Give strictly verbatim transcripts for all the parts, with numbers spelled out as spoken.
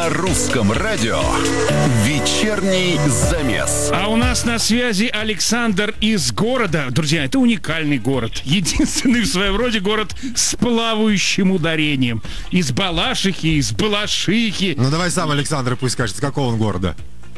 На русском радио вечерний замес. А у нас на связи Александр из города. Друзья, это уникальный город. Единственный в своем роде город с плавающим ударением. Из Балашихи, из Балашихи. Ну давай сам Александр пусть скажет, с какого он города.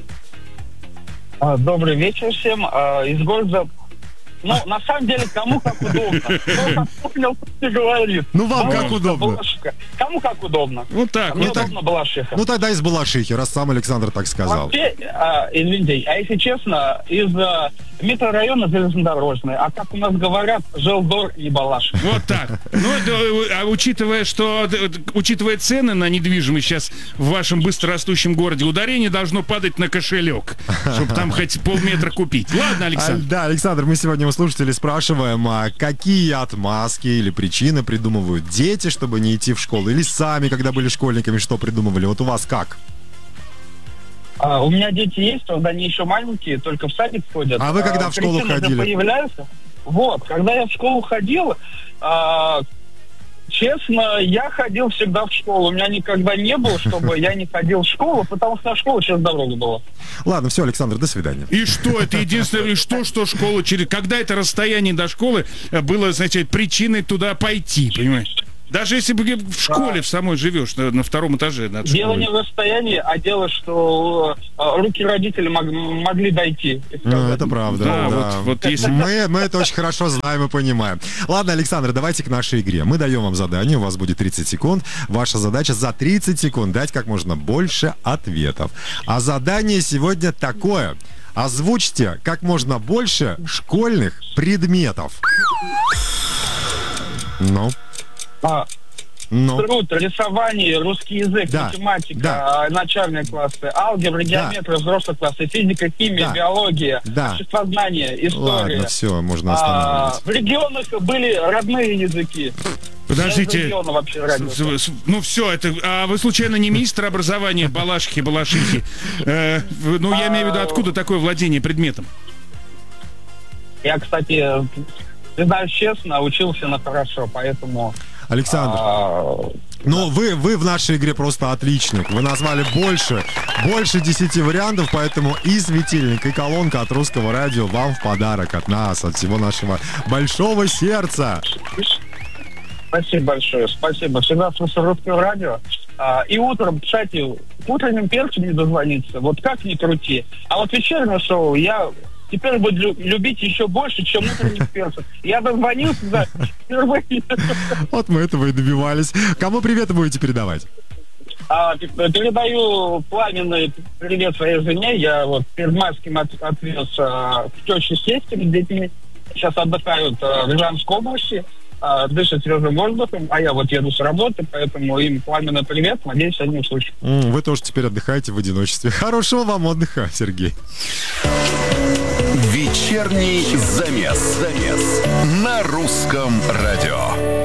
Добрый вечер всем. Из города... Ну, на самом деле, кому как удобно. Кто понял, что говорит. Ну, вам как удобно. Балашиха. Кому как удобно. Вот так. Мне вот так. удобно Балашиха. Ну тогда из Балашихи, раз сам Александр так сказал. Вообще, а, извините, а если честно, из а, метрорайона железнодорожный, а как у нас говорят, Желдор и Балашиха. Вот так. Ну, это, а учитывая, что, учитывая цены на недвижимость сейчас в вашем быстрорастущем городе, ударение должно падать на кошелек, чтобы там хоть полметра купить. Ладно, Александр. А, да, Александр, мы сегодня у слушателей спрашиваем, а какие отмазки или причины придумывают дети, чтобы не идти в школу? Или сами, когда были школьниками, что придумывали? Вот у вас как? А, у меня дети есть, правда, они еще маленькие, только в садик ходят. А вы когда а, в школу причины ходили? Появляются. Вот, когда я в школу ходил, а, честно, я ходил всегда в школу. У меня никогда не было, чтобы я не ходил в школу, потому что на школу через дорогу была. Ладно, все, Александр, до свидания. И что, это единственное, и что, что школа через... Когда это расстояние до школы было, значит, причиной туда пойти, понимаешь? Даже если бы в школе в самой живешь, на, на втором этаже над школой. Дело не в расстоянии, а дело, что э, руки родителей мог, могли дойти. Ну, это правда. Да, да. Вот, вот если... мы, мы это очень хорошо знаем и понимаем. Ладно, Александр, давайте к нашей игре. Мы даем вам задание, у вас будет тридцать секунд. Ваша задача за тридцать секунд дать как можно больше ответов. А задание сегодня такое. Озвучьте как можно больше школьных предметов. Ну? А, Ну? труд, рисование, русский язык, Да, математика, да. начальные классы, алгебра, геометрия, взрослые классы, физика, химия, Да. биология, Да. обществознание, история. Ладно, все, можно А, останавливать. в регионах были родные языки. Подождите. Я из региона вообще родился. С- с- Ну все, это. А вы случайно не министр образования Балашихи, Балашихи? Э, в- ну, я имею в виду, откуда такое владение предметом? Я, кстати, признаюсь честно, учился на хорошо, поэтому... Александр, а, ну вы, вы в нашей игре просто отличник. Вы назвали больше, больше десяти вариантов, поэтому и светильник, и колонка от русского радио вам в подарок от нас, от всего нашего большого сердца. Спасибо большое, спасибо. Всегда слушаю русское радио. А, и утром, кстати, к утренним перцам не дозвониться. Вот как ни крути. А вот вечернее шоу я теперь буду лю- любить еще больше, чем утренних перцев. Я дозвонился за впервые. Вот мы этого и добивались. Кому привет будете передавать? А, п- передаю пламенный привет своей жене. Я вот перед майским от- отвез а, к теще с тестем с детьми. Сейчас отдыхают а, в Рязанской области. а, Дышат свежим воздухом, а я вот еду с работы, поэтому им пламенный привет, надеюсь, они услышат. М, Вы тоже теперь отдыхаете в одиночестве. Хорошего вам отдыха, Сергей. Вечерний замес. Замес. На русском радио.